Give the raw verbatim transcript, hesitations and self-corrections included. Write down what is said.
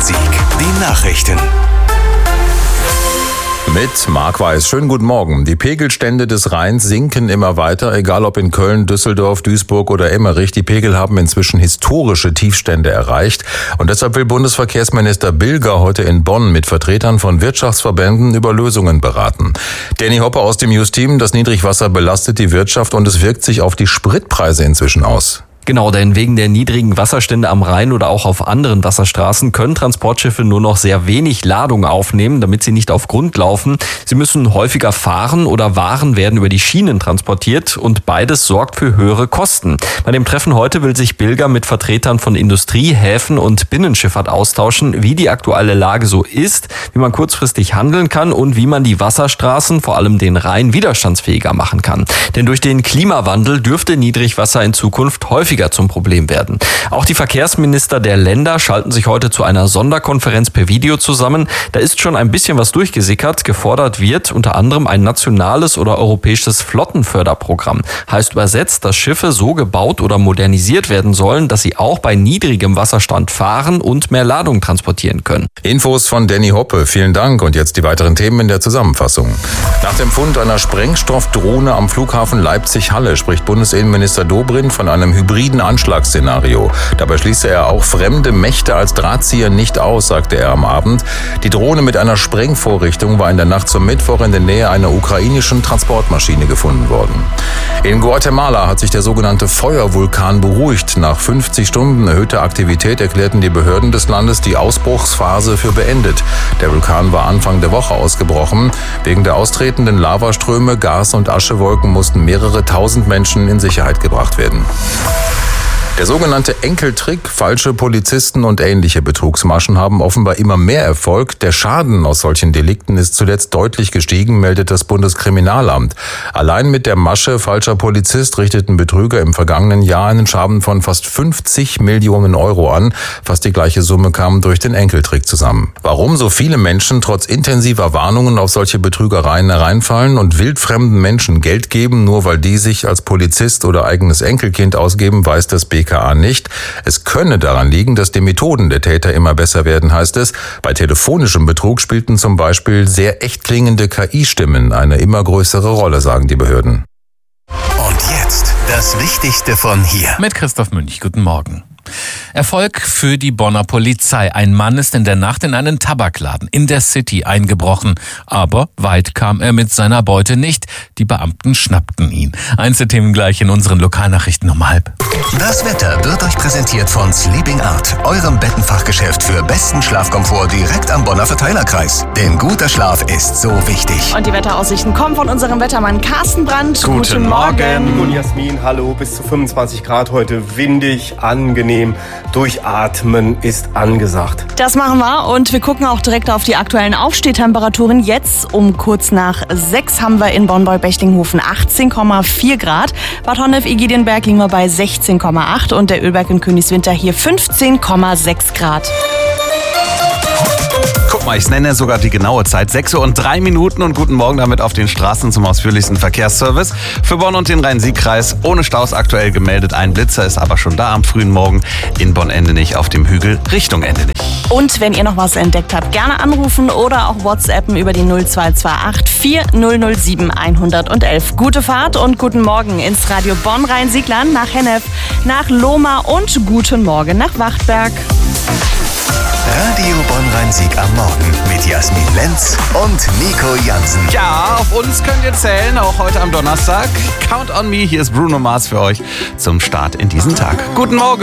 Bonn-Rhein-Sieg. Die Nachrichten. Mit Marc Weiß. Schönen guten Morgen. Die Pegelstände des Rheins sinken immer weiter, egal ob in Köln, Düsseldorf, Duisburg oder Emmerich. Die Pegel haben inzwischen historische Tiefstände erreicht. Und deshalb will Bundesverkehrsminister Bilger heute in Bonn mit Vertretern von Wirtschaftsverbänden über Lösungen beraten. Danny Hoppe aus dem Just-Team. Das Niedrigwasser belastet die Wirtschaft und es wirkt sich auf die Spritpreise inzwischen aus. Genau, denn wegen der niedrigen Wasserstände am Rhein oder auch auf anderen Wasserstraßen können Transportschiffe nur noch sehr wenig Ladung aufnehmen, damit sie nicht auf Grund laufen. Sie müssen häufiger fahren oder Waren werden über die Schienen transportiert und beides sorgt für höhere Kosten. Bei dem Treffen heute will sich Bilger mit Vertretern von Industrie, Häfen und Binnenschifffahrt austauschen, wie die aktuelle Lage so ist, wie man kurzfristig handeln kann und wie man die Wasserstraßen, vor allem den Rhein, widerstandsfähiger machen kann. Denn durch den Klimawandel dürfte Niedrigwasser in Zukunft häufiger zum Problem werden. Auch die Verkehrsminister der Länder schalten sich heute zu einer Sonderkonferenz per Video zusammen. Da ist schon ein bisschen was durchgesickert. Gefordert wird unter anderem ein nationales oder europäisches Flottenförderprogramm. Heißt übersetzt, dass Schiffe so gebaut oder modernisiert werden sollen, dass sie auch bei niedrigem Wasserstand fahren und mehr Ladung transportieren können. Infos von Danny Hoppe. Vielen Dank. Und jetzt die weiteren Themen in der Zusammenfassung. Nach dem Fund einer Sprengstoffdrohne am Flughafen Leipzig-Halle spricht Bundesinnenminister Dobrindt von einem hybriden Anschlagsszenario. Dabei schließe er auch fremde Mächte als Drahtzieher nicht aus, sagte er am Abend. Die Drohne mit einer Sprengvorrichtung war in der Nacht zum Mittwoch in der Nähe einer ukrainischen Transportmaschine gefunden worden. In Guatemala hat sich der sogenannte Feuervulkan beruhigt. Nach fünfzig Stunden erhöhter Aktivität erklärten die Behörden des Landes die Ausbruchsphase für beendet. Der Vulkan war Anfang der Woche ausgebrochen. Wegen der austretenden Lavaströme, Gas- und Aschewolken mussten mehrere tausend Menschen in Sicherheit gebracht werden. Der sogenannte Enkeltrick, falsche Polizisten und ähnliche Betrugsmaschen haben offenbar immer mehr Erfolg. Der Schaden aus solchen Delikten ist zuletzt deutlich gestiegen, meldet das Bundeskriminalamt. Allein mit der Masche falscher Polizist richteten Betrüger im vergangenen Jahr einen Schaden von fast fünfzig Millionen Euro an. Fast die gleiche Summe kam durch den Enkeltrick zusammen. Warum so viele Menschen trotz intensiver Warnungen auf solche Betrügereien hereinfallen und wildfremden Menschen Geld geben, nur weil die sich als Polizist oder eigenes Enkelkind ausgeben, weiß das B K A nicht. Es könne daran liegen, dass die Methoden der Täter immer besser werden, heißt es. Bei telefonischem Betrug spielten zum Beispiel sehr echt klingende K I-Stimmen eine immer größere Rolle, sagen die Behörden. Und jetzt das Wichtigste von hier. Mit Christoph Münch, guten Morgen. Erfolg für die Bonner Polizei. Ein Mann ist in der Nacht in einen Tabakladen in der City eingebrochen. Aber weit kam er mit seiner Beute nicht. Die Beamten schnappten ihn. Einzelthemen gleich in unseren Lokalnachrichten um halb. Das Wetter wird euch präsentiert von Sleeping Art, eurem Bettenfachgeschäft für besten Schlafkomfort direkt am Bonner Verteilerkreis. Denn guter Schlaf ist so wichtig. Und die Wetteraussichten kommen von unserem Wettermann Carsten Brandt. Guten, Guten Morgen. Und Jasmin, hallo, bis zu fünfundzwanzig Grad heute, windig, angenehm. Durchatmen ist angesagt. Das machen wir und wir gucken auch direkt auf die aktuellen Aufstehtemperaturen. Jetzt um kurz nach sechs haben wir in Bonn-Bechtlinghofen achtzehn Komma vier Grad. Bad Honnef-Egidionberg liegen wir bei sechzehn Komma acht und der Ölberg in Königswinter hier fünfzehn Komma sechs Grad. Guck mal, ich nenne sogar die genaue Zeit. sechs Uhr und drei Minuten und guten Morgen damit auf den Straßen zum ausführlichsten Verkehrsservice. Für Bonn und den Rhein-Sieg-Kreis ohne Staus aktuell gemeldet. Ein Blitzer ist aber schon da am frühen Morgen in Bonn-Endenich auf dem Hügel Richtung Endenich. Und wenn ihr noch was entdeckt habt, gerne anrufen oder auch WhatsAppen über die null zwei zwei acht vier null null sieben eins eins eins. Gute Fahrt und guten Morgen ins Radio Bonn-Rhein-Siegland, nach Hennef, nach Lohmar und guten Morgen nach Wachtberg. Radio Bonn-Rhein-Sieg am Morgen mit Jasmin Lenz und Nico Jansen. Ja, auf uns könnt ihr zählen, auch heute am Donnerstag. Count on me, hier ist Bruno Mars für euch zum Start in diesen Tag. Guten Morgen.